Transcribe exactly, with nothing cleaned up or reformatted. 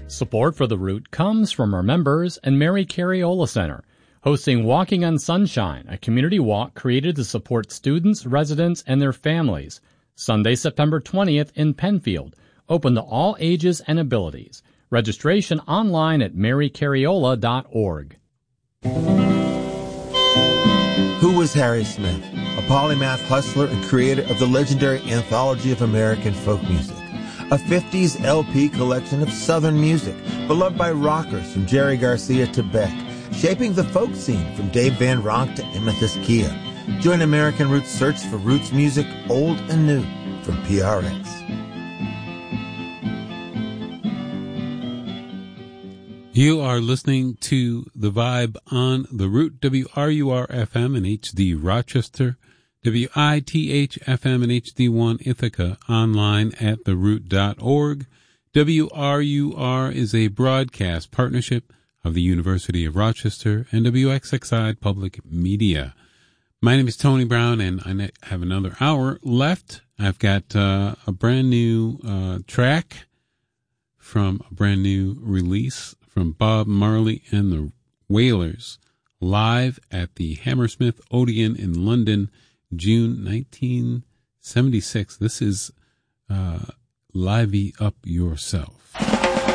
Support for The Root comes from our members and Mary Cariola Center, hosting Walking on Sunshine, a community walk created to support students, residents, and their families. Sunday, September twentieth in Penfield, open to all ages and abilities. Registration online at mary cariola dot org. Who was Harry Smith? A polymath hustler and creator of the legendary Anthology of American Folk Music, a fifties L P collection of Southern music, beloved by rockers from Jerry Garcia to Beck, shaping the folk scene from Dave Van Ronk to Amethyst Kia. Join American Roots' search for roots music, old and new, from P R X. You are listening to The Vibe on The Root, W R U R F M and H D Rochester, W I T H F M and H D one Ithaca, online at the root dot org. W R U R is a broadcast partnership of the University of Rochester and W X X I Public Media. My name is Tony Brown, and I have another hour left. I've got uh, a brand new uh, track from a brand new release from Bob Marley and the Wailers, live at the Hammersmith Odeon in London, June nineteen seventy-six. This is uh, Livey Up Yourself.